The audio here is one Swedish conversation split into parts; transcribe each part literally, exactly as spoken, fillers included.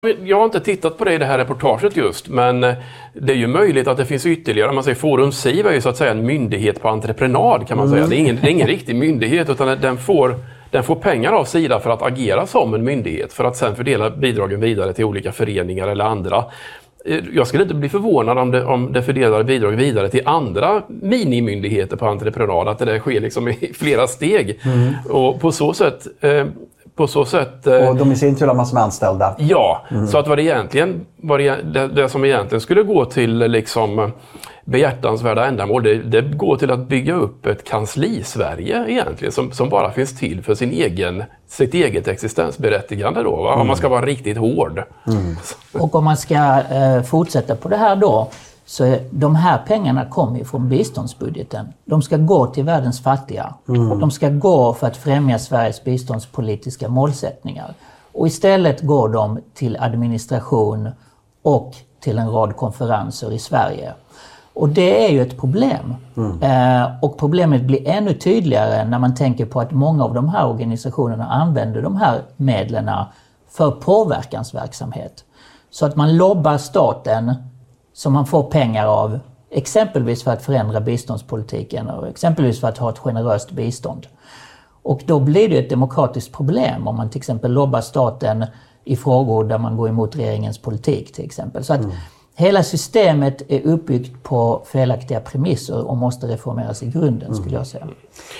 Jag har inte tittat på det i det här reportaget just, men det är ju möjligt att det finns ytterligare. Man säger Forum Siv är ju så att säga en myndighet på entreprenad kan man säga. Det är ingen, det är ingen riktig myndighet utan den får, den får pengar av Sida för att agera som en myndighet för att sen fördela bidragen vidare till olika föreningar eller andra. Jag skulle inte bli förvånad om det, om det fördelar bidrag vidare till andra minimyndigheter på entreprenad, att det sker liksom i flera steg. Mm. Och på så sätt... Eh, På så sätt, och de i sin tur har massor med anställda. Ja, mm. så att vad det egentligen, vad det, det, det som egentligen skulle gå till liksom behjärtansvärda ändamål, det, det går till att bygga upp ett kansli-Sverige egentligen som, som bara finns till för sin egen, sitt eget existensberättigande då, va? Mm. Om man ska vara riktigt hård. Mm. Och om man ska eh, fortsätta på det här då, så de här pengarna kommer ju från biståndsbudgeten. De ska gå till världens fattiga. Mm. De ska gå för att främja Sveriges biståndspolitiska målsättningar. Och istället går de till administration och till en rad konferenser i Sverige. Och det är ju ett problem. Mm. Eh, och problemet blir ännu tydligare när man tänker på att många av de här organisationerna använder de här medlen för påverkansverksamhet. Så att man lobbar staten som man får pengar av, exempelvis för att förändra biståndspolitiken och exempelvis för att ha ett generöst bistånd. Och då blir det ett demokratiskt problem om man till exempel lobbar staten i frågor där man går emot regeringens politik till exempel. Så att mm. hela systemet är uppbyggt på felaktiga premisser och måste reformeras i grunden skulle jag säga.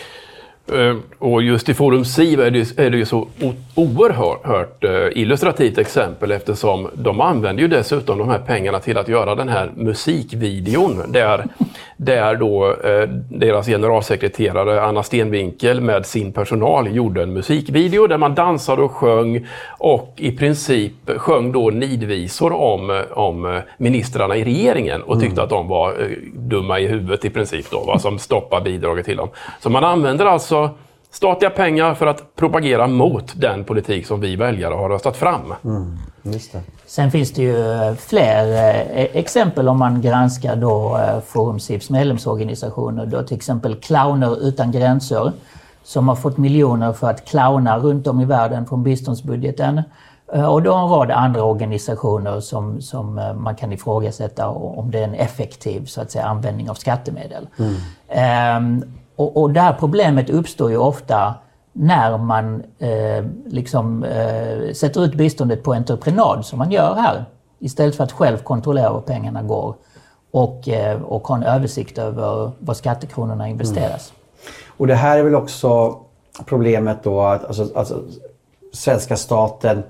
Och just i Forum Siv är det, är det ju så oerhört illustrativt exempel eftersom de använder ju dessutom de här pengarna till att göra den här musikvideon där, där då eh, deras generalsekreterare Anna Stenvinkel med sin personal gjorde en musikvideo där man dansade och sjöng och i princip sjöng då nidvisor om, om ministrarna i regeringen och tyckte mm. att de var eh, dumma i huvudet i princip då, va, som stoppar bidraget till dem. Så man använder alltså statliga pengar för att propagera mot den politik som vi väljare har röstat fram. Mm, just det. Sen finns det ju fler eh, exempel om man granskar då eh, Forum Sivs medlemsorganisationer. Då till exempel Clowner utan gränser som har fått miljoner för att clowna runt om i världen från biståndsbudgeten. Eh, och då en rad andra organisationer som, som eh, man kan ifrågasätta om det är en effektiv så att säga, användning av skattemedel. Mm. Eh, Och, och det här problemet uppstår ju ofta när man eh, liksom, eh, sätter ut biståndet på entreprenad som man gör här. Istället för att själv kontrollera var pengarna går och, eh, och ha en översikt över var skattekronorna investeras. Mm. Och det här är väl också problemet då att alltså, alltså, svenska staten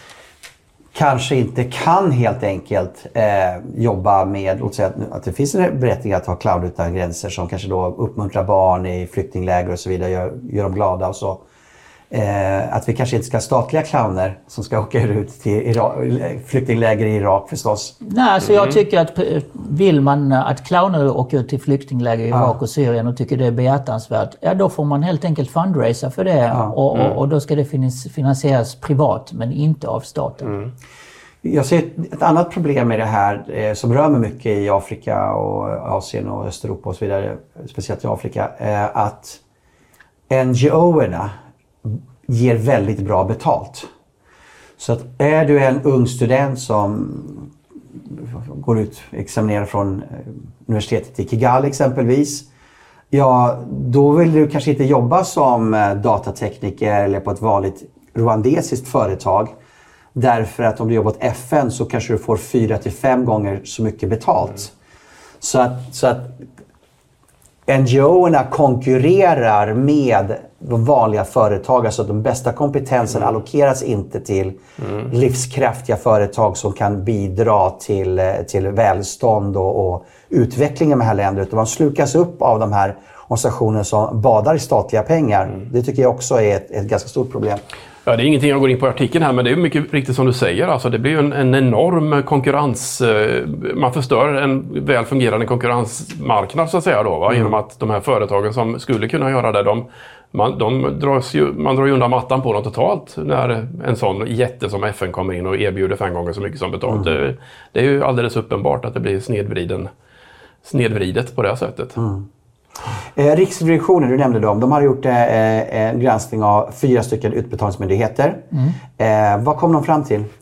kanske inte kan helt enkelt eh, jobba med, låt säga att, att det finns en berättigning att ha Clown utan gränser som kanske då uppmuntrar barn i flyktingläger och så vidare, gör, gör dem glada och så. Eh, att vi kanske inte ska ha statliga clowner som ska åka ut till Irak, flyktingläger i Irak förstås. Nej, alltså jag tycker att vill man att clowner åker ut till flyktingläger i Irak ja. och Syrien och tycker det är behjärtansvärt, ja då får man helt enkelt fundraisa för det ja. och, och, och då ska det finansieras privat men inte av staten. Mm. Jag ser ett, ett annat problem med det här eh, som rör mig mycket i Afrika och Asien och Östeuropa och så vidare, speciellt i Afrika, är att N G O-erna ger väldigt bra betalt. Så att är du en ung student som går ut, examinerar från universitetet i Kigali exempelvis, ja då vill du kanske inte jobba som datatekniker eller på ett vanligt rwandesiskt företag. Därför att om du jobbar åt F N så kanske du får fyra till fem gånger så mycket betalt. Mm. Så att, så att N G O-erna konkurrerar med de vanliga företagen så att de bästa kompetensen mm. allokeras inte till mm. livskraftiga företag som kan bidra till, till välstånd och, och utveckling i de här länderna, utan man slukas upp av de här organisationerna som badar i statliga pengar. Mm. Det tycker jag också är ett, ett ganska stort problem. Ja, det är ingenting jag går in på i artikeln här, men det är mycket riktigt som du säger. Alltså, det blir ju en, en enorm konkurrens. Man förstör en väl fungerande konkurrensmarknad så att säga då, va? Mm. Genom att de här företagen som skulle kunna göra det, de, man, de dras ju, man drar ju undan mattan på dem totalt när en sån jätte som F N kommer in och erbjuder fem gånger så mycket som betalt. Mm. Det, det är ju alldeles uppenbart att det blir snedvriden, snedvridet på det här sättet. Mm. Eh, Riksrevisionen, du nämnde dem, de har gjort eh, en granskning av fyra stycken utbetalningsmyndigheter. Mm. Eh, vad kom de fram till?